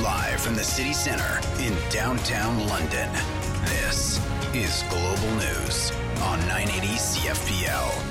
Live from the city centre in downtown London, this is Global News on 980 CFPL.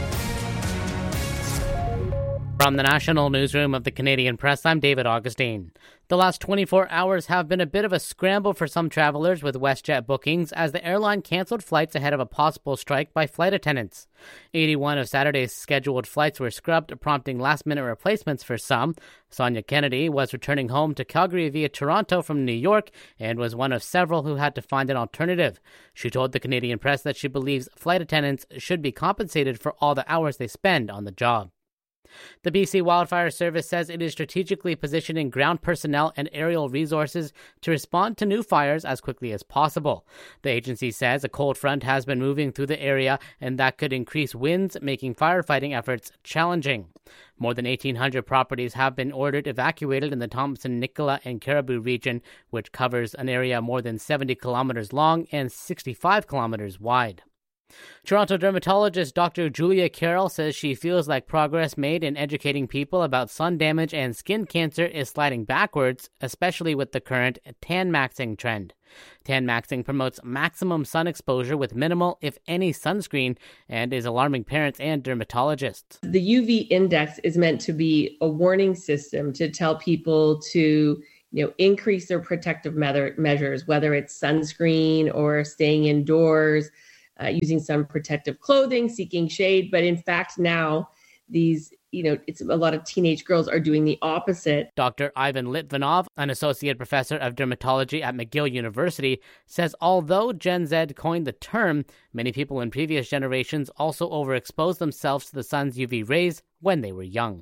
From the National Newsroom of the Canadian Press, I'm David Augustine. The last 24 hours have been a bit of a scramble for some travelers with WestJet bookings as the airline canceled flights ahead of a possible strike by flight attendants. 81 of Saturday's scheduled flights were scrubbed, prompting last-minute replacements for some. Sonia Kennedy was returning home to Calgary via Toronto from New York and was one of several who had to find an alternative. She told the Canadian Press that she believes flight attendants should be compensated for all the hours they spend on the job. The BC Wildfire Service says it is strategically positioning ground personnel and aerial resources to respond to new fires as quickly as possible. The agency says a cold front has been moving through the area and that could increase winds, making firefighting efforts challenging. More than 1,800 properties have been ordered evacuated in the Thompson, Nicola, and Caribou region, which covers an area more than 70 kilometers long and 65 kilometers wide. Toronto dermatologist Dr. Julia Carroll says she feels like progress made in educating people about sun damage and skin cancer is sliding backwards, especially with the current tan maxing trend. Tan maxing promotes maximum sun exposure with minimal, if any, sunscreen and is alarming parents and dermatologists. The UV index is meant to be a warning system to tell people to increase their protective measures, whether it's sunscreen or staying indoors, using some protective clothing, seeking shade. But in fact, now it's a lot of teenage girls are doing the opposite. Dr. Ivan Litvinov, an associate professor of dermatology at McGill University, says although Gen Z coined the term, many people in previous generations also overexposed themselves to the sun's UV rays when they were young.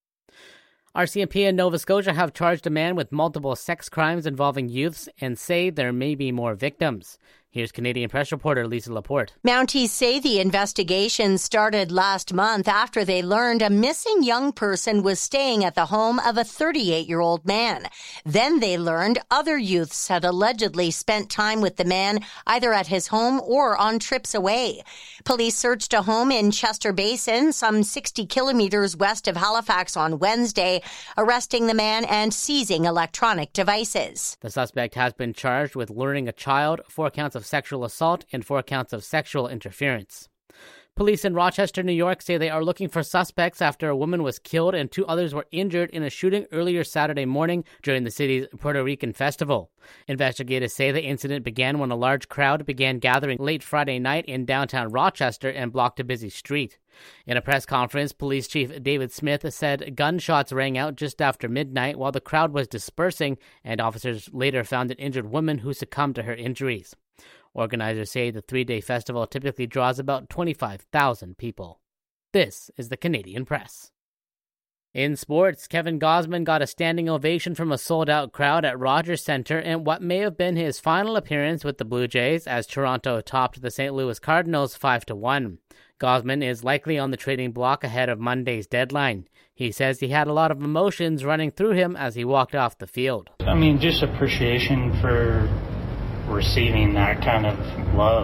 RCMP in Nova Scotia have charged a man with multiple sex crimes involving youths and say there may be more victims. Here's Canadian Press reporter Lisa Laporte. Mounties say the investigation started last month after they learned a missing young person was staying at the home of a 38-year-old man. Then they learned other youths had allegedly spent time with the man either at his home or on trips away. Police searched a home in Chester Basin, some 60 kilometers west of Halifax on Wednesday, arresting the man and seizing electronic devices. The suspect has been charged with luring a child, 4 counts of sexual assault, and 4 counts of sexual interference. Police in Rochester, New York say they are looking for suspects after a woman was killed and 2 others were injured in a shooting earlier Saturday morning during the city's Puerto Rican festival. Investigators say the incident began when a large crowd began gathering late Friday night in downtown Rochester and blocked a busy street. In a press conference, Police Chief David Smith said gunshots rang out just after midnight while the crowd was dispersing, and officers later found an injured woman who succumbed to her injuries. Organizers say the 3-day festival typically draws about 25,000 people. This is the Canadian Press. In sports, Kevin Gausman got a standing ovation from a sold-out crowd at Rogers Centre in what may have been his final appearance with the Blue Jays as Toronto topped the St. Louis Cardinals 5-1. Gausman is likely on the trading block ahead of Monday's deadline. He says he had a lot of emotions running through him as he walked off the field. Just appreciation for receiving that kind of love,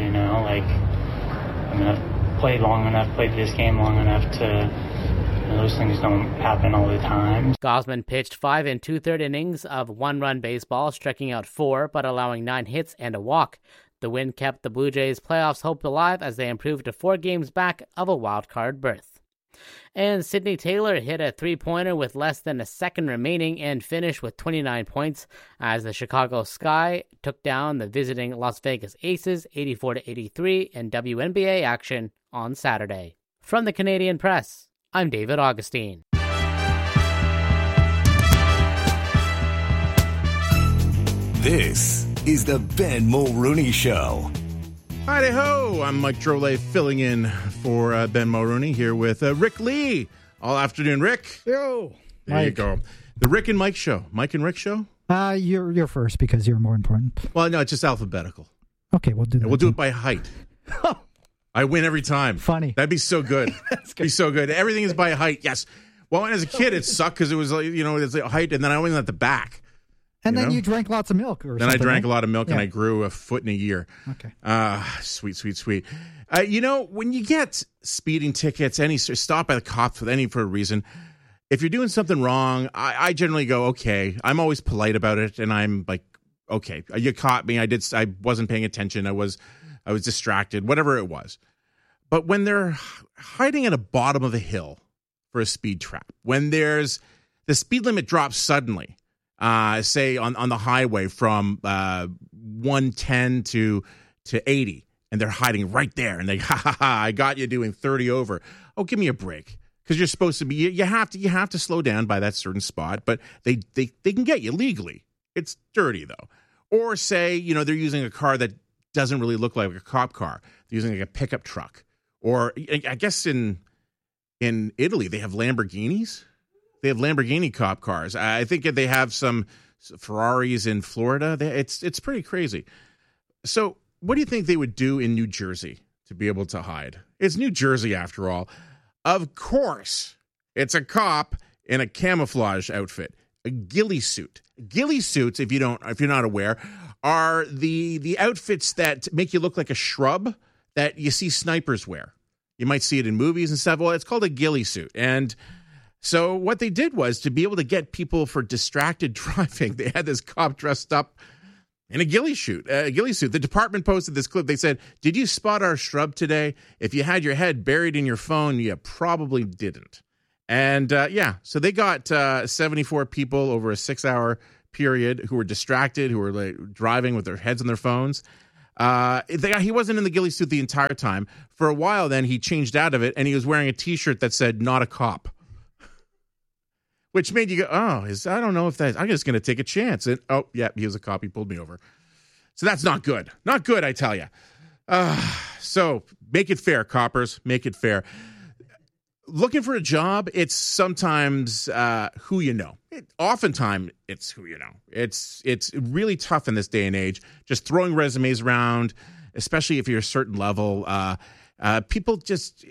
I've played long enough, played this game long enough to, those things don't happen all the time. Gausman pitched 5 2/3 innings of 1-run baseball, striking out 4, but allowing 9 hits and a walk. The win kept the Blue Jays' playoffs hope alive as they improved to 4 games back of a wild-card berth. And Sidney Taylor hit a 3-pointer with less than a second remaining and finished with 29 points as the Chicago Sky took down the visiting Las Vegas Aces 84-83 in WNBA action on Saturday. From the Canadian Press, I'm David Augustine. This is the Ben Mulrooney Show. Hi-ho, I'm Mike Drolet filling in for Ben Mulrooney here with Rick Lee all afternoon. Rick. Yo. There Mike. you go. The Rick and Mike Show. Mike and Rick Show? You're first because you're more important. Well, no, it's just alphabetical. Okay, we'll do that. We'll do it by height. I win every time. Funny. That'd be so good. That's good. Be so good. Everything is by height, yes. Well, as a kid, it sucked because it was, it's like height, and then I went at the back. And then you drank lots of milk. Or then I drank right? a lot of milk, and I grew a foot in a year. Okay. Sweet, sweet, sweet. When you get speeding tickets, any stop by the cops with any for a reason, if you're doing something wrong, I generally go, okay. I'm always polite about it, and I'm like, okay, you caught me. I wasn't paying attention. I was distracted, whatever it was. But when they're hiding at the bottom of a hill for a speed trap, when the speed limit drops suddenly, say on the highway from 110 to 80, and they're hiding right there, and they, I got you doing 30 over. Oh, give me a break. Because you're supposed to be, you have to slow down by that certain spot, but they can get you legally. It's dirty though. Or say, they're using a car that doesn't really look like a cop car. They're using like a pickup truck. Or I guess in Italy they have Lamborghinis. They have Lamborghini cop cars. I think they have some Ferraris in Florida. It's pretty crazy. So what do you think they would do in New Jersey to be able to hide? It's New Jersey after all. Of course, it's a cop in a camouflage outfit, a ghillie suit. Ghillie suits, if you're not aware, are the outfits that make you look like a shrub that you see snipers wear. You might see it in movies and stuff. Well, it's called a ghillie suit. And so what they did was to be able to get people for distracted driving, they had this cop dressed up in a ghillie suit. The department posted this clip. They said, "Did you spot our shrub today? If you had your head buried in your phone, you probably didn't." And so they got 74 people over a 6-hour period who were distracted, who were like driving with their heads on their phones. He wasn't in the ghillie suit the entire time. For a while, then he changed out of it, and he was wearing a T-shirt that said "Not a cop." Which made you go, I don't know if I'm just going to take a chance. And, he was a cop. He pulled me over. So that's not good. Not good, I tell you. So make it fair, coppers. Make it fair. Looking for a job, it's sometimes who you know. Oftentimes, it's who you know. It's really tough in this day and age, just throwing resumes around, especially if you're a certain level. People just,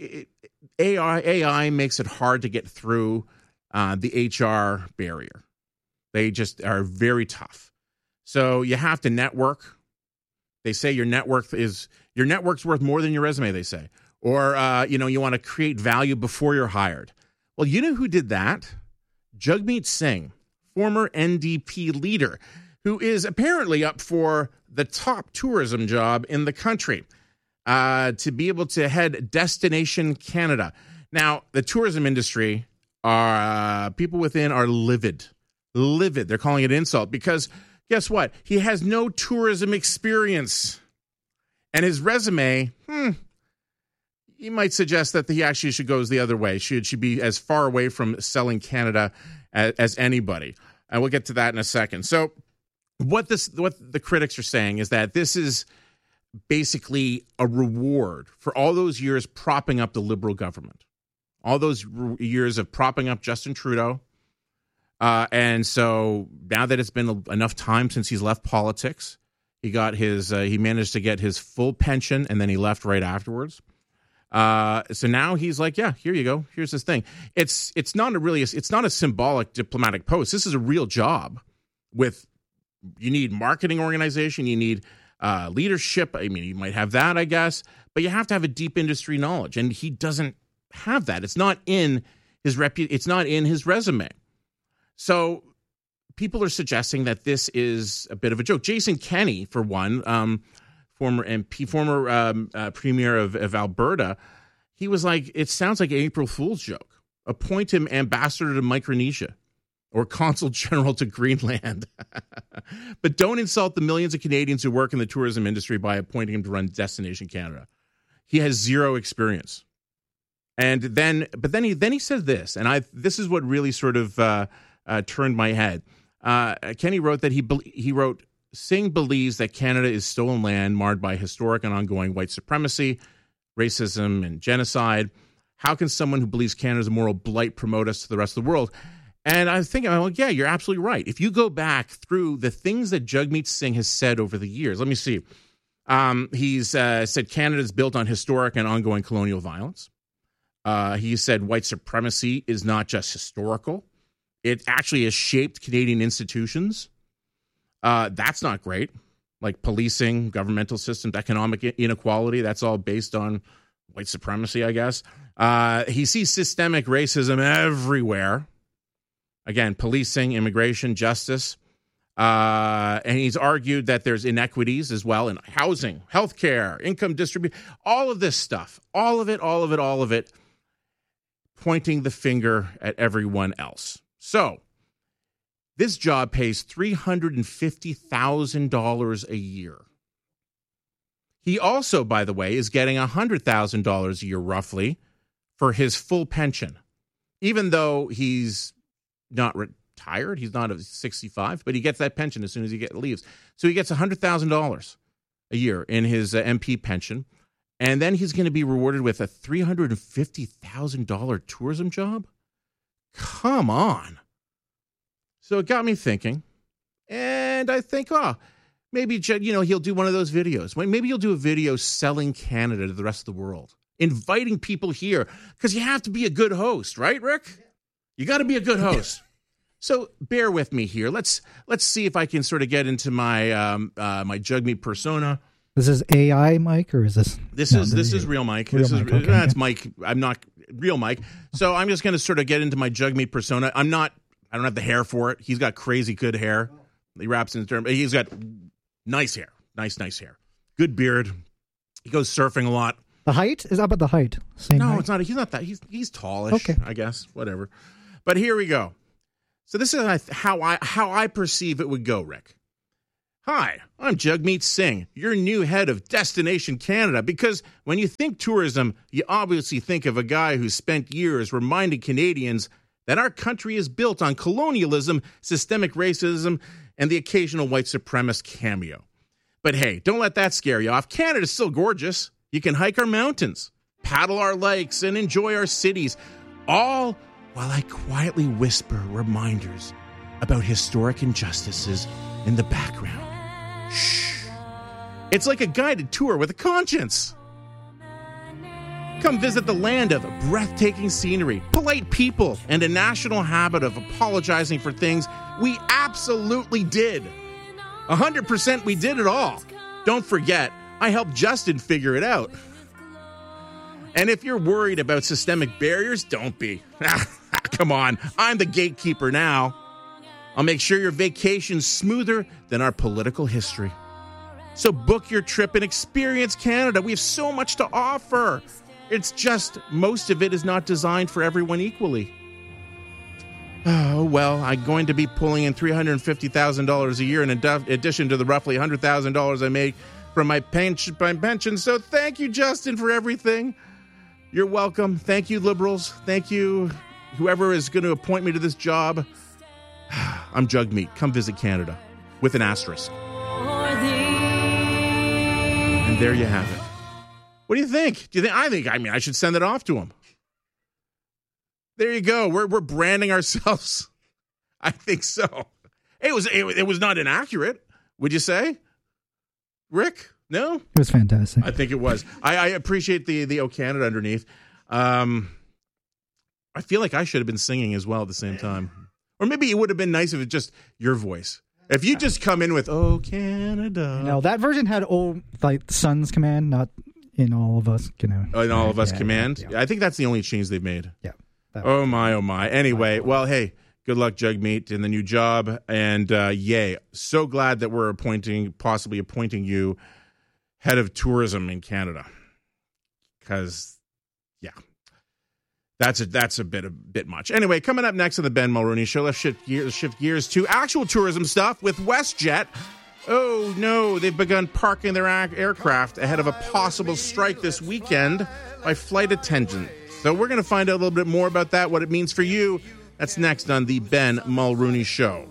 AI makes it hard to get through the HR barrier. They just are very tough. So you have to network. They say your network's worth more than your resume, they say. Or, you want to create value before you're hired. Well, you know who did that? Jagmeet Singh, former NDP leader, who is apparently up for the top tourism job in the country, to be able to head Destination Canada. Now, the tourism industry, people within are livid. They're calling it insult because guess what? He has no tourism experience. And his resume, you might suggest that he actually should go the other way. Should be as far away from selling Canada as anybody. And we'll get to that in a second. So what the critics are saying is that this is basically a reward for all those years propping up the Liberal government. All those years of propping up Justin Trudeau. And so now that it's been enough time since he's left politics, he managed to get his full pension, and then he left right afterwards. So now he's like, yeah, here you go. Here's this thing. It's not a symbolic diplomatic post. This is a real job you need marketing organization. You need leadership. I mean, you might have that, I guess, but you have to have a deep industry knowledge. And he doesn't have that. It's not in his it's not in his resume. So people are suggesting that this is a bit of a joke. Jason Kenney, for one, former MP, former premier of Alberta, he was like, it sounds like an April Fool's joke. Appoint him ambassador to Micronesia or consul general to Greenland. But don't insult the millions of Canadians who work in the tourism industry by appointing him to run Destination Canada. He has zero experience. And then he said this, and this is what really sort of turned my head. Kenney wrote that he wrote, Singh believes that Canada is stolen land marred by historic and ongoing white supremacy, racism, and genocide. How can someone who believes Canada is a moral blight promote us to the rest of the world? And I was thinking, well, yeah, you're absolutely right. If you go back through the things that Jagmeet Singh has said over the years, let me see. He's said Canada is built on historic and ongoing colonial violence. He said white supremacy is not just historical. It actually has shaped Canadian institutions. That's not great. Like policing, governmental systems, economic inequality, that's all based on white supremacy, I guess. He sees systemic racism everywhere. Again, policing, immigration, justice. And he's argued that there's inequities as well in housing, healthcare, income distribution, all of this stuff, all of it, pointing the finger at everyone else. So this job pays $350,000 a year. He also, by the way, is getting $100,000 a year roughly for his full pension, even though he's not retired. He's not 65, but he gets that pension as soon as he leaves. So he gets $100,000 a year in his MP pension. And then he's going to be rewarded with a $350,000 tourism job? Come on. So it got me thinking. And I think, maybe, he'll do one of those videos. Maybe he'll do a video selling Canada to the rest of the world, inviting people here, because you have to be a good host, right, Rick? You got to be a good host. So bear with me here. Let's see if I can sort of get into my my Jugmeat persona. This is AI Mike, or is this? This is real Mike. That's Mike. I'm not real Mike. So I'm just going to sort of get into my Jugmeat persona. I don't have the hair for it. He's got crazy good hair. He raps in his term. He's got nice hair. Nice hair. Good beard. He goes surfing a lot. The height? Is that about the height? Same height? It's not. He's not that. He's tallish, okay. I guess. Whatever. But here we go. So this is how I perceive it would go, Rick. Hi, I'm Jugmeat Singh, your new head of Destination Canada, because when you think tourism, you obviously think of a guy who spent years reminding Canadians that our country is built on colonialism, systemic racism, and the occasional white supremacist cameo. But hey, don't let that scare you off. Canada's still gorgeous. You can hike our mountains, paddle our lakes, and enjoy our cities, all while I quietly whisper reminders about historic injustices in the background. Shh. It's like a guided tour with a conscience. Come visit the land of breathtaking scenery, polite people, and a national habit of apologizing for things we absolutely did. 100% we did it all. Don't forget, I helped Justin figure it out. And if you're worried about systemic barriers, don't be. Come on, I'm the gatekeeper now. I'll make sure your vacation's smoother than our political history. So book your trip and experience Canada. We have so much to offer. It's just most of it is not designed for everyone equally. Oh, well, I'm going to be pulling in $350,000 a year in addition to the roughly $100,000 I make from my pension. So thank you, Justin, for everything. You're welcome. Thank you, Liberals. Thank you, whoever is going to appoint me to this job. I'm Jugmeat. Come visit Canada with an asterisk. And there you have it. What do you think? I mean, I should send it off to him. There you go. We're branding ourselves. I think so. It was not inaccurate, would you say? Rick? No? It was fantastic. I think it was. I appreciate the O Canada underneath. I feel like I should have been singing as well at the same time. Or maybe it would have been nice if it's just your voice. If you just come in with "Oh Canada." No, that version had like Sun's command, not in All of Us. In All of Us command. Yeah. I think that's the only change they've made. Yeah. Oh my. Anyway, well, hey, good luck, Jugmeat, in the new job, and yay! So glad that we're possibly appointing you head of tourism in Canada, because yeah. That's a bit much. Anyway, coming up next on the Ben Mulroney Show, let's shift gears to actual tourism stuff with WestJet. Oh no, they've begun parking their aircraft ahead of a possible strike this weekend by flight attendants. So we're going to find out a little bit more about that, what it means for you. That's next on the Ben Mulroney Show.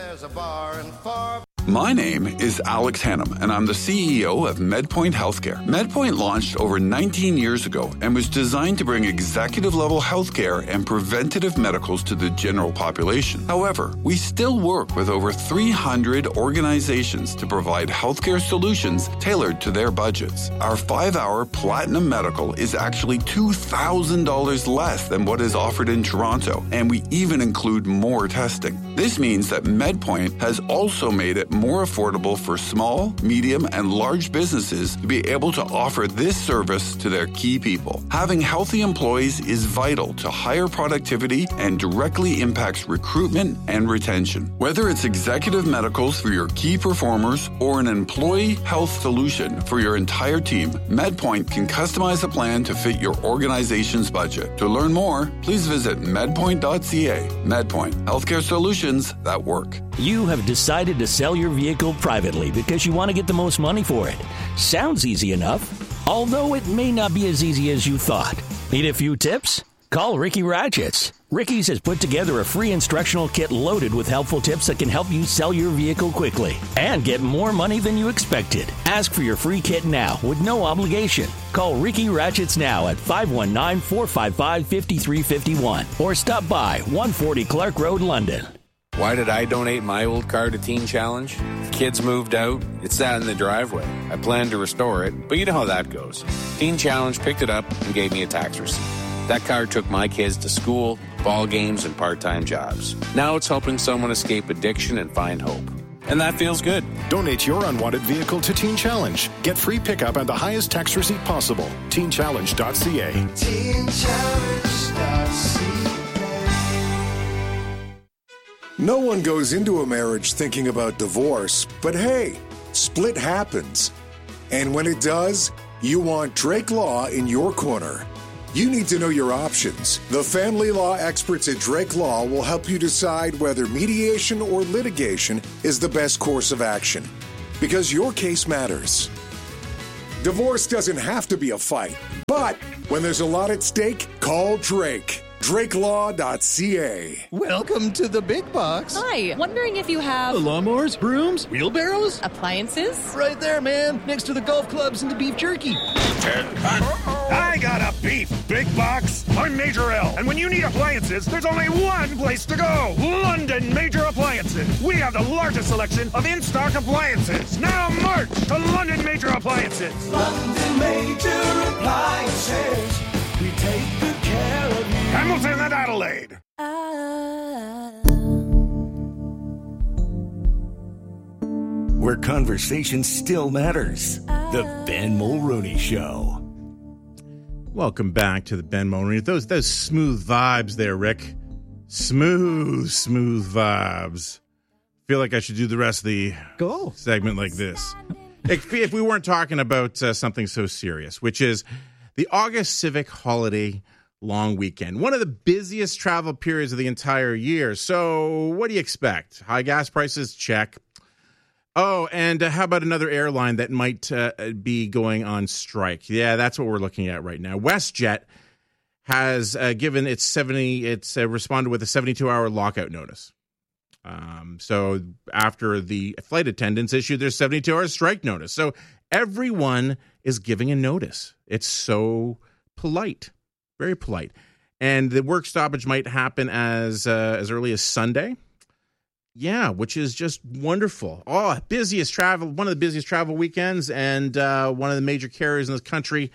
My name is Alex Hannum, and I'm the CEO of MedPoint Healthcare. MedPoint launched over 19 years ago and was designed to bring executive-level healthcare and preventative medicals to the general population. However, we still work with over 300 organizations to provide healthcare solutions tailored to their budgets. Our 5-hour Platinum Medical is actually $2,000 less than what is offered in Toronto, and we even include more testing. This means that MedPoint has also made it more affordable for small, medium, and large businesses to be able to offer this service to their key people. Having healthy employees is vital to higher productivity and directly impacts recruitment and retention. Whether it's executive medicals for your key performers or an employee health solution for your entire team, MedPoint can customize a plan to fit your organization's budget. To learn more, please visit medpoint.ca. MedPoint, healthcare solutions that work. You have decided to sell your vehicle privately because you want to get the most money for it. Sounds easy enough, although it may not be as easy as you thought. Need a few tips? Call Ricky Ratchets. Ricky's has put together a free instructional kit loaded with helpful tips that can help you sell your vehicle quickly and get more money than you expected. Ask for your free kit now with no obligation. Call Ricky Ratchets now at 519-455-5351 or stop by 140 Clark Road, London. Why did I donate my old car to Teen Challenge? The kids moved out. It sat in the driveway. I planned to restore it, but you know how that goes. Teen Challenge picked it up and gave me a tax receipt. That car took my kids to school, ball games, and part-time jobs. Now it's helping someone escape addiction and find hope. And that feels good. Donate your unwanted vehicle to Teen Challenge. Get free pickup and the highest tax receipt possible. TeenChallenge.ca. TeenChallenge.ca. No one goes into a marriage thinking about divorce, but hey, split happens. And when it does, you want Drake Law in your corner. You need to know your options. The family law experts at Drake Law will help you decide whether mediation or litigation is the best course of action, because your case matters. Divorce doesn't have to be a fight, but when there's a lot at stake, call Drake. DrakeLaw.ca. Welcome to the big box. Hi, wondering if you have lawnmowers, brooms, wheelbarrows, appliances? Right there, man, next to the golf clubs and the beef jerky. I got a beef big box. I'm Major L, and when you need appliances, there's only one place to go: London Major Appliances. We have the largest selection of in-stock appliances. Now march to London Major Appliances. London Major Appliances. We take good care of you. Hamilton and Adelaide. Where conversation still matters. The Ben Mulroney Show. Welcome back to the Ben Mulroney. Those smooth vibes there, Rick. Smooth vibes. Feel like I should do the rest of the segment like this. If we weren't talking about something so serious, which is the August Civic Holiday long weekend, one of the busiest travel periods of the entire year. So what do you expect? High gas prices? Check. Oh, and how about another airline that might be going on strike? Yeah, that's what we're looking at right now. WestJet has given responded with a 72-hour lockout notice. So after the flight attendants issued their 72-hour strike notice. So everyone is giving a notice. It's so polite, very polite. And the work stoppage might happen as early as Sunday. Yeah, which is just wonderful. Oh, one of the busiest travel weekends, and one of the major carriers in the country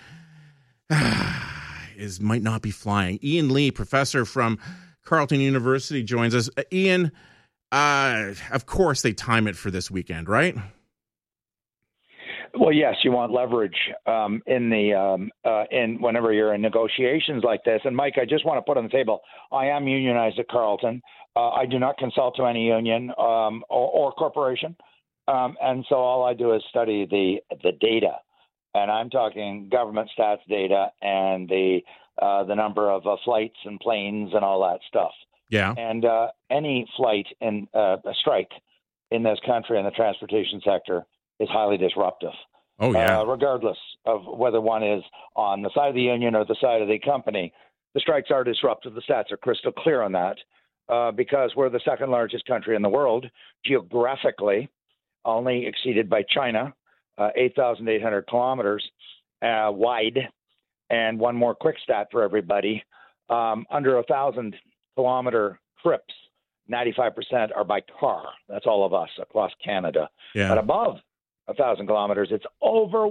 might not be flying. Ian Lee, professor from Carleton University, joins us. Ian, of course they time it for this weekend, right? Well, yes, you want leverage in whenever you're in negotiations like this. And Mike, I just want to put on the table, I am unionized at Carleton. I do not consult to any union or corporation, and so all I do is study the data, and I'm talking government stats data and the number of flights and planes and all that stuff. Yeah. And any flight in a strike in this country in the transportation sector is highly disruptive. Oh, yeah. Regardless of whether one is on the side of the union or the side of the company, the strikes are disruptive. The stats are crystal clear on that because we're the second largest country in the world, geographically, only exceeded by China, 8,800 kilometers wide. And one more quick stat for everybody, under 1,000-kilometer trips, 95% are by car. That's all of us across Canada. Yeah. But above 1,000 kilometers, it's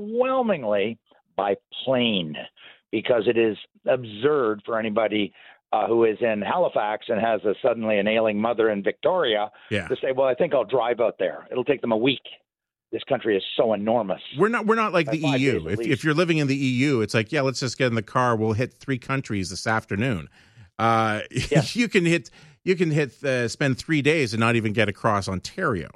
overwhelmingly by plane because it is absurd for anybody who is in Halifax and has suddenly an ailing mother in Victoria to say, well, I think I'll drive out there. It'll take them a week. This country is so enormous. We're not like the EU. If you're living in the EU, it's like, let's just get in the car. We'll hit 3 countries this afternoon. You can spend 3 days and not even get across Ontario.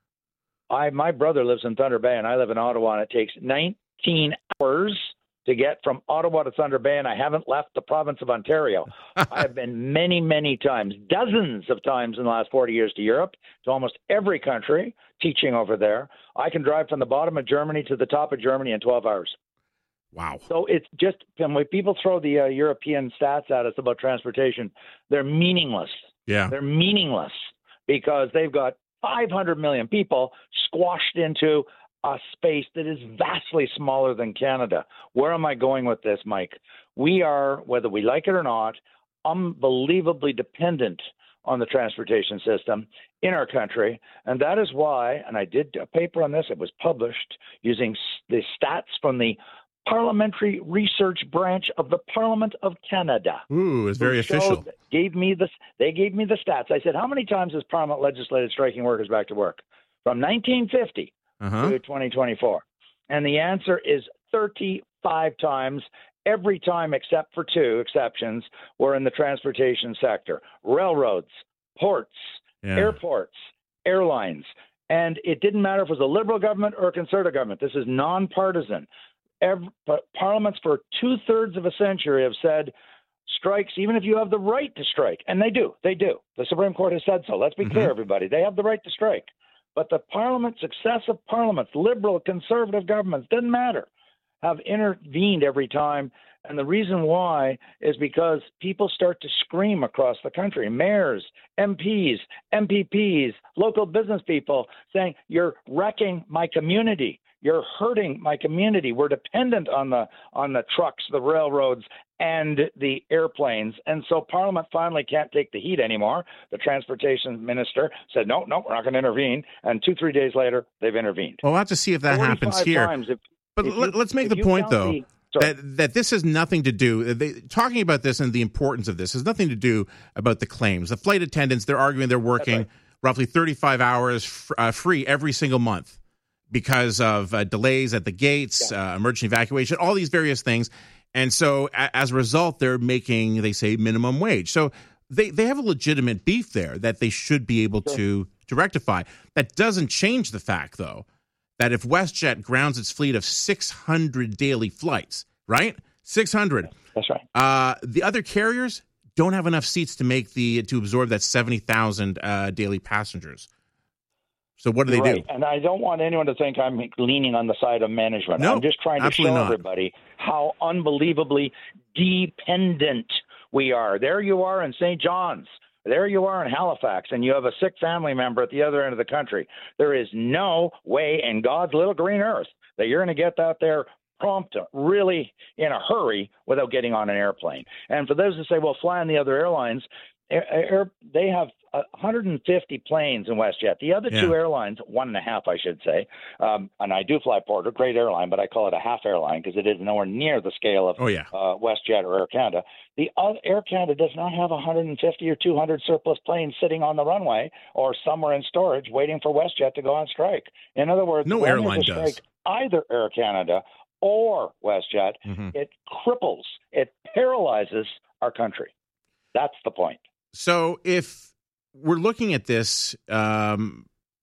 My brother lives in Thunder Bay, and I live in Ottawa, and it takes 19 hours to get from Ottawa to Thunder Bay, and I haven't left the province of Ontario. I have been many, many times, dozens of times in the last 40 years to Europe, to almost every country, teaching over there. I can drive from the bottom of Germany to the top of Germany in 12 hours. Wow. So it's just, when people throw the European stats at us about transportation, they're meaningless. Yeah. They're meaningless because they've got 500 million people squashed into a space that is vastly smaller than Canada. Where am I going with this, Mike? We are, whether we like it or not, unbelievably dependent on the transportation system in our country. And that is why, and I did a paper on this, it was published using the stats from the Parliamentary Research Branch of the Parliament of Canada. Ooh, it's very official. They gave me the stats. I said, how many times has Parliament legislated striking workers back to work? From 1950 to 2024. And the answer is 35 times, every time except for 2 exceptions were in the transportation sector. Railroads, ports, airports, airlines. And it didn't matter if it was a Liberal government or a Conservative government. This is nonpartisan. Parliaments for 2/3 of a century have said strikes, even if you have the right to strike, and they do. The Supreme Court has said so. Let's be clear, everybody. They have the right to strike. But the successive parliaments, Liberal, Conservative governments, doesn't matter, have intervened every time. And the reason why is because people start to scream across the country. Mayors, MPs, MPPs, local business people saying, you're wrecking my community. You're hurting my community. We're dependent on the trucks, the railroads, and the airplanes. And so Parliament finally can't take the heat anymore. The transportation minister said, no, we're not going to intervene. And 2-3 days later, they've intervened. Well, we'll have to see if that happens here. Let's make the point, though, that this has nothing to do, talking about this and the importance of this has nothing to do about the claims. The flight attendants, they're arguing they're working roughly 35 hours free every single month because of delays at the gates, emergency evacuation, all these various things. And so as a result, they're making, they say, minimum wage. So they have a legitimate beef there that they should be able to rectify. That doesn't change the fact, though, that if WestJet grounds its fleet of 600 daily flights, right? 600. That's right. The other carriers don't have enough seats to absorb that 70,000 daily passengers. So what do they do? And I don't want anyone to think I'm leaning on the side of management. No, I'm just trying to show everybody how unbelievably dependent we are. There you are in St. John's. There you are in Halifax, and you have a sick family member at the other end of the country. There is no way in God's little green earth that you're going to get out there prompt, really in a hurry without getting on an airplane. And for those who say, well, fly on the other airlines, they have 150 planes in WestJet. The other 2 airlines, 1.5, I should say, and I do fly Porter, great airline, but I call it a half airline because it is nowhere near the scale of WestJet or Air Canada. The Air Canada does not have 150 or 200 surplus planes sitting on the runway or somewhere in storage waiting for WestJet to go on strike. In other words, no airline does. Strike, either Air Canada or WestJet, it cripples, it paralyzes our country. That's the point. So if we're looking at this, from,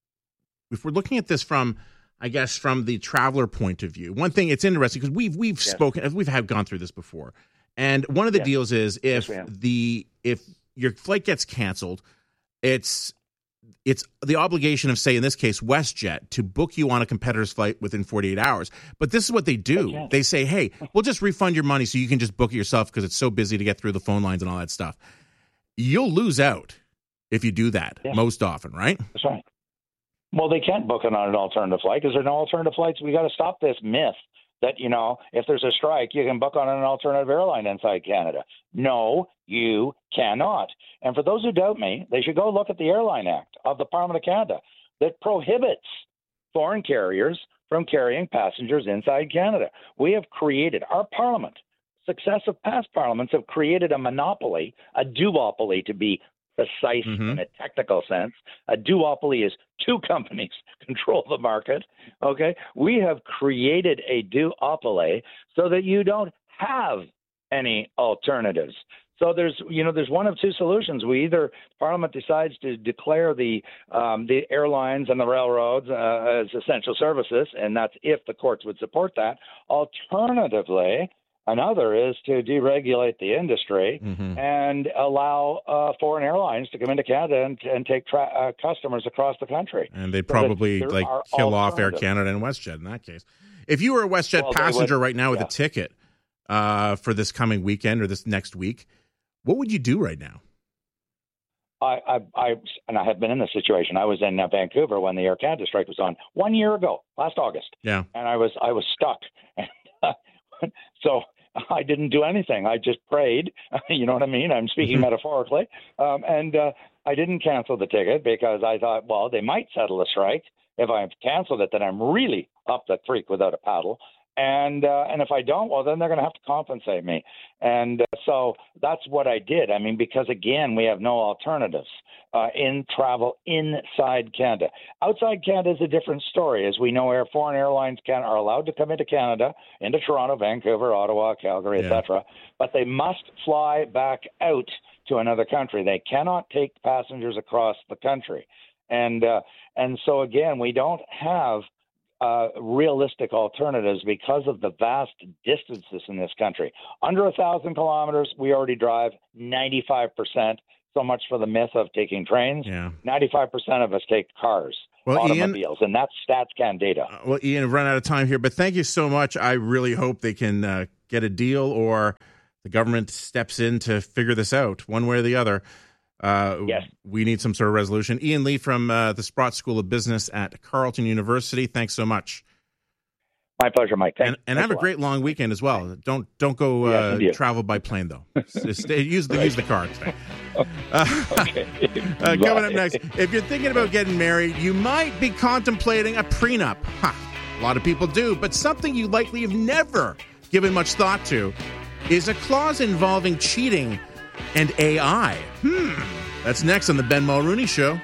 I guess, from the traveler point of view, one thing, it's interesting because we've spoken, we've gone through this before, and one of the deals is if your flight gets canceled, it's the obligation of, say, in this case, WestJet, to book you on a competitor's flight within 48 hours. But this is what they do. They say, hey, we'll just refund your money so you can just book it yourself because it's so busy to get through the phone lines and all that stuff. You'll lose out if you do that most often, right? That's right. Well, they can't book it on an alternative flight because there are no alternative flights. We got to stop this myth that, if there's a strike, you can book on an alternative airline inside Canada. No, you cannot. And for those who doubt me, they should go look at the Airline Act of the Parliament of Canada that prohibits foreign carriers from carrying passengers inside Canada. We have created, our Parliament, successive past parliaments have created a monopoly, a duopoly to be precise in a technical sense. A duopoly is two companies control the market. Okay, we have created a duopoly so that you don't have any alternatives. So there's one of two solutions. We either Parliament decides to declare the airlines and the railroads as essential services, and that's if the courts would support that. Alternatively, another is to deregulate the industry and allow foreign airlines to come into Canada and take customers across the country. And they'd probably kill off Air Canada and WestJet in that case. If you were a WestJet passenger right now with a ticket for this coming weekend or this next week, what would you do right now? I have been in this situation. I was in Vancouver when the Air Canada strike was on 1 year ago, last August. Yeah, and I was stuck, and so I didn't do anything. I just prayed. You know what I mean? I'm speaking metaphorically, and I didn't cancel the ticket because I thought, well, they might settle the strike. If I canceled it, then I'm really up the creek without a paddle. And if I don't, well, then they're going to have to compensate me. And so that's what I did. I mean, because, again, we have no alternatives in travel inside Canada. Outside Canada is a different story. As we know, foreign airlines are allowed to come into Canada, into Toronto, Vancouver, Ottawa, Calgary, etc., but they must fly back out to another country. They cannot take passengers across the country. And so, again, we don't have realistic alternatives because of the vast distances in this country. Under 1,000 kilometers, we already drive 95%. So much for the myth of taking trains. 95% of us take cars, automobiles, and that's StatsCan data. Well, Ian, we've run out of time here, but thank you so much. I really hope they can get a deal or the government steps in to figure this out one way or the other. Yes. We need some sort of resolution. Ian Lee from the Sprott School of Business at Carleton University. Thanks so much. My pleasure, Mike. Thanks. And have a great long weekend as well. Don't go travel by plane though. Use the car today. Okay. Coming up next, if you're thinking about getting married, you might be contemplating a prenup. A lot of people do, but something you likely have never given much thought to is a clause involving cheating and AI. That's next on the Ben Mulrooney Show.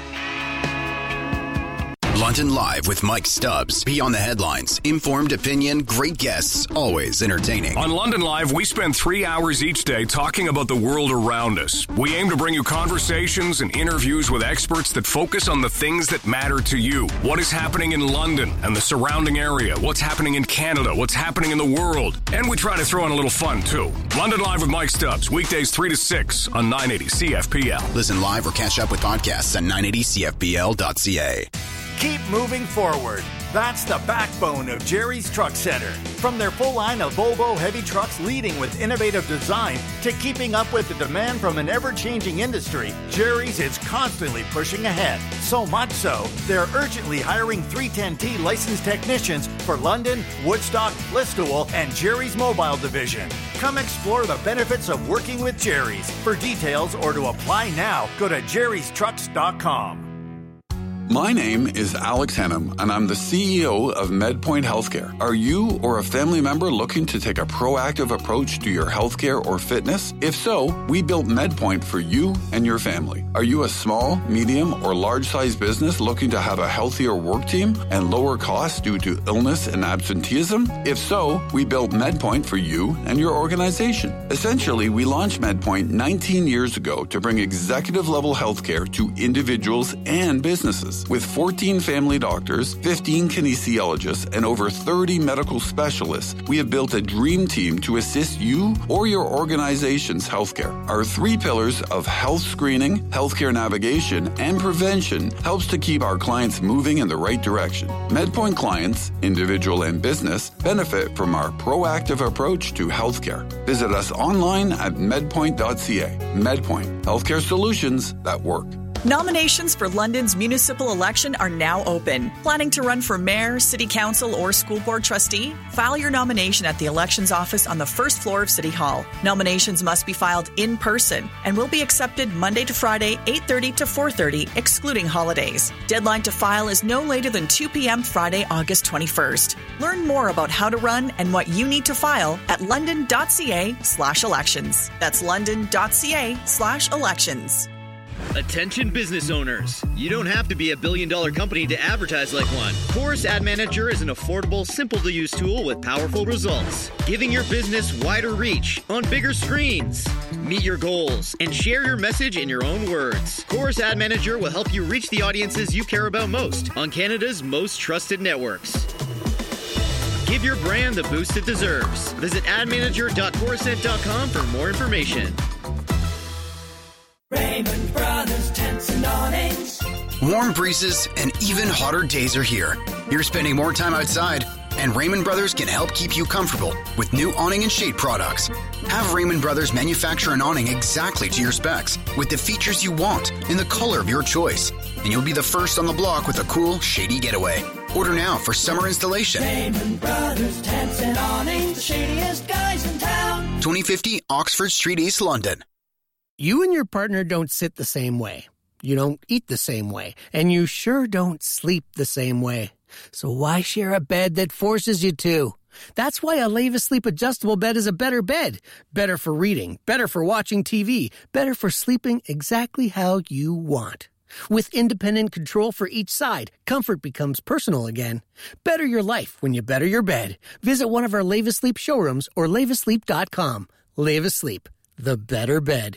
London Live with Mike Stubbs. Beyond the headlines, informed opinion, great guests, always entertaining. On London Live, we spend 3 hours each day talking about the world around us. We aim to bring you conversations and interviews with experts that focus on the things that matter to you. What is happening in London and the surrounding area? What's happening in Canada? What's happening in the world? And we try to throw in a little fun, too. London Live with Mike Stubbs, weekdays 3 to 6 on 980 CFPL. Listen live or catch up with podcasts at 980CFPL.ca. Keep moving forward. That's the backbone of Jerry's Truck Center. From their full line of Volvo heavy trucks leading with innovative design to keeping up with the demand from an ever-changing industry, Jerry's is constantly pushing ahead. So much so, they're urgently hiring 310T licensed technicians for London, Woodstock, Listowel, and Jerry's Mobile Division. Come explore the benefits of working with Jerry's. For details or to apply now, go to jerrystrucks.com. My name is Alex Hennam, and I'm the CEO of MedPoint Healthcare. Are you or a family member looking to take a proactive approach to your healthcare or fitness? If so, we built MedPoint for you and your family. Are you a small, medium, or large-sized business looking to have a healthier work team and lower costs due to illness and absenteeism? If so, we built MedPoint for you and your organization. Essentially, we launched MedPoint 19 years ago to bring executive-level healthcare to individuals and businesses. With 14 family doctors, 15 kinesiologists, and over 30 medical specialists, we have built a dream team to assist you or your organization's healthcare. Our 3 pillars of health screening, healthcare navigation, and prevention helps to keep our clients moving in the right direction. MedPoint clients, individual and business, benefit from our proactive approach to healthcare. Visit us online at medpoint.ca. MedPoint, healthcare solutions that work. Nominations for London's municipal election are now open. Planning to run for mayor, city council, or school board trustee? File your nomination at the elections office on the first floor of City Hall. Nominations must be filed in person and will be accepted Monday to Friday, 8:30 to 4:30, excluding holidays. Deadline to file is no later than 2 p.m. Friday, August 21st. Learn more about how to run and what you need to file at london.ca/elections. That's london.ca/elections. Attention business owners. You don't have to be a billion-dollar company to advertise like one. Chorus Ad Manager is an affordable, simple-to-use tool with powerful results, giving your business wider reach on bigger screens. Meet your goals and share your message in your own words. Chorus Ad Manager will help you reach the audiences you care about most on Canada's most trusted networks. Give your brand the boost it deserves. Visit admanager.corusent.com for more information. Raymond Brothers Tents and Awnings. Warm breezes and even hotter days are here. You're spending more time outside, and Raymond Brothers can help keep you comfortable with new awning and shade products. Have Raymond Brothers manufacture an awning exactly to your specs with the features you want in the color of your choice, and you'll be the first on the block with a cool, shady getaway. Order now for summer installation. Raymond Brothers Tents and Awnings, the shadiest guys in town. 2050 Oxford Street, East London. You and your partner don't sit the same way. You don't eat the same way. And you sure don't sleep the same way. So why share a bed that forces you to? That's why a Leva Sleep adjustable bed is a better bed. Better for reading, better for watching TV, better for sleeping exactly how you want. With independent control for each side, comfort becomes personal again. Better your life when you better your bed. Visit one of our Leva Sleep showrooms or levasleep.com. Leva Sleep, the better bed.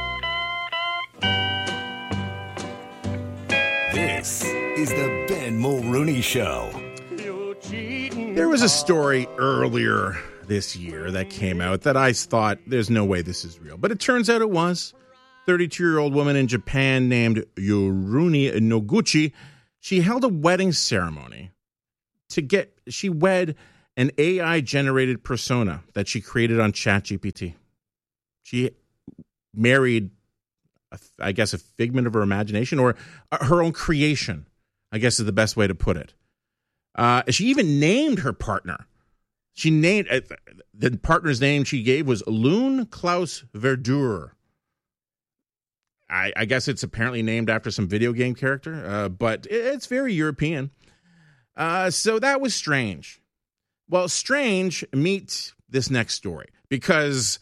This is the Ben Mulrooney Show. There was a story earlier this year that came out that I thought, there's no way this is real. But it turns out it was. 32-year-old woman in Japan named Yoruni Noguchi, she held a wedding ceremony she wed an AI-generated persona that she created on ChatGPT. She married, I guess, a figment of her imagination, or her own creation, I guess is the best way to put it. She even named her partner. She named the partner's name she gave was Loon Klaus Verdur. I guess it's apparently named after some video game character, but it's very European. So that was strange. Well, strange, meet this next story, because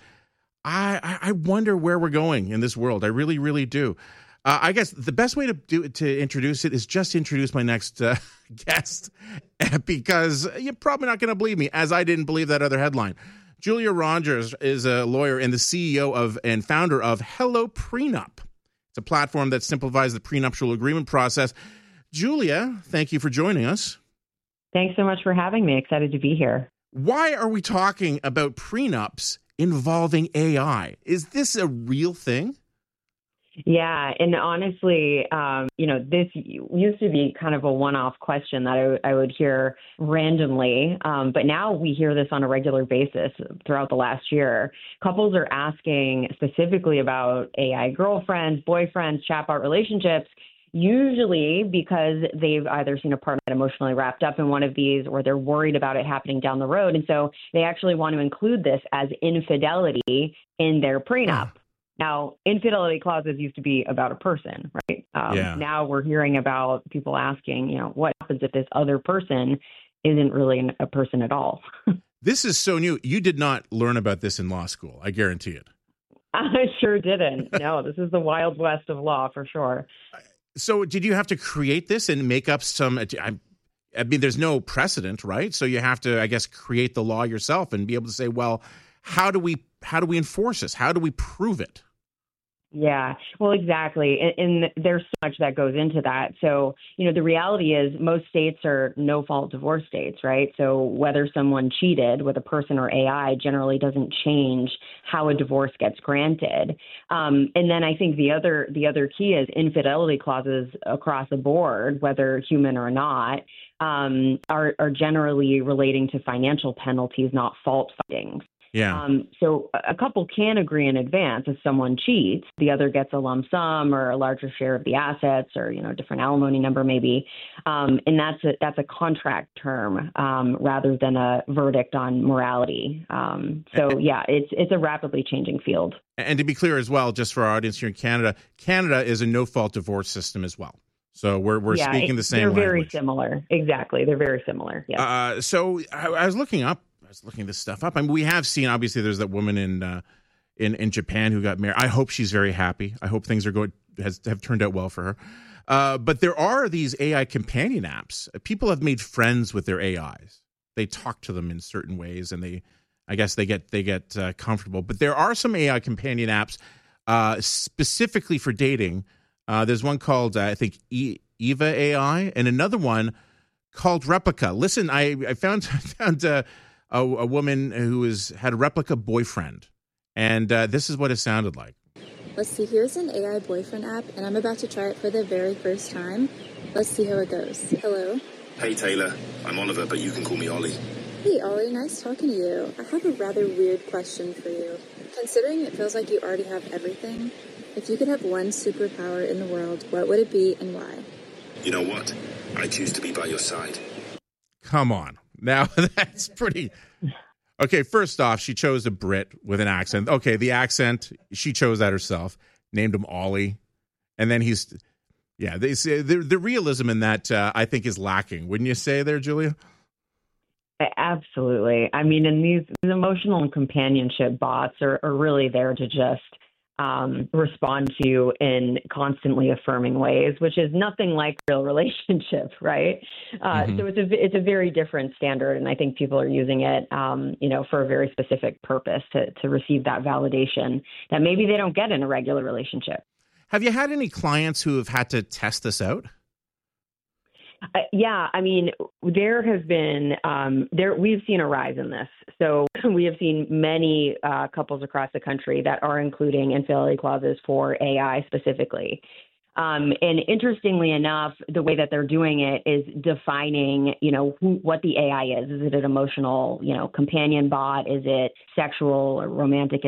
I wonder where we're going in this world. I really, really do. I guess the best way to introduce it is just introduce my next guest, because you're probably not going to believe me, as I didn't believe that other headline. Julia Rogers is a lawyer and the CEO of and founder of Hello Prenup. It's a platform that simplifies the prenuptial agreement process. Julia, thank you for joining us. Thanks so much for having me. Excited to be here. Why are we talking about prenups involving AI? Is this a real thing? Yeah. And honestly, this used to be kind of a one-off question that I would hear randomly. But now we hear this on a regular basis throughout the last year. Couples are asking specifically about AI girlfriends, boyfriends, chatbot relationships, usually because they've either seen a partner that emotionally wrapped up in one of these, or they're worried about it happening down the road. And so they actually want to include this as infidelity in their prenup. Now, infidelity clauses used to be about a person, right? Now we're hearing about people asking, what happens if this other person isn't really a person at all? This is so new. You did not learn about this in law school, I guarantee it. I sure didn't. No, this is the Wild West of law for sure. So did you have to create this and make up some, I mean, there's no precedent, right? So you have to, I guess, create the law yourself and be able to say, well, how do we enforce this? How do we prove it? Yeah, well, exactly. And there's so much that goes into that. So, the reality is most states are no-fault divorce states, right? So whether someone cheated with a person or AI generally doesn't change how a divorce gets granted. And then I think the other key is infidelity clauses across the board, whether human or not, are generally relating to financial penalties, not fault findings. Yeah. So a couple can agree in advance. If someone cheats, the other gets a lump sum or a larger share of the assets, or different alimony number maybe, and that's a contract term rather than a verdict on morality. So yeah, it's a rapidly changing field. And to be clear as well, just for our audience here in Canada, Canada is a no-fault divorce system as well. So we're speaking the same language. They're very similar. Exactly. They're very similar. Yeah. So I was looking this stuff up. I mean, we have seen, obviously, there's that woman in Japan who got married. I hope she's very happy. I hope things have turned out well for her. But there are these AI companion apps. People have made friends with their AIs. They talk to them in certain ways, and I guess they get comfortable. But there are some AI companion apps specifically for dating. There's one called, I think, Eva AI, and another one called Replica. Listen, I found a woman who had a replica boyfriend, and this is what it sounded like. Let's see, here's an AI boyfriend app, and I'm about to try it for the very first time. Let's see how it goes. Hello? Hey, Taylor. I'm Oliver, but you can call me Ollie. Hey, Ollie, nice talking to you. I have a rather weird question for you. Considering it feels like you already have everything, if you could have one superpower in the world, what would it be and why? You know what? I choose to be by your side. Come on. Now, that's pretty... Okay, first off, she chose a Brit with an accent. Okay, the accent, she chose that herself. Named him Ollie. And then they say the realism in that, I think, is lacking. Wouldn't you say there, Julia? Absolutely. I mean, and these emotional and companionship bots are really there to just respond to you in constantly affirming ways, which is nothing like real relationship, right? So it's a very different standard, and I think people are using it, for a very specific purpose to receive that validation that maybe they don't get in a regular relationship. Have you had any clients who have had to test this out? Yeah, I mean, there has been we've seen a rise in this. So we have seen many couples across the country that are including infidelity clauses for AI specifically. And interestingly enough, the way that they're doing it is defining, what the AI is. Is it an emotional, companion bot? Is it sexual or romantic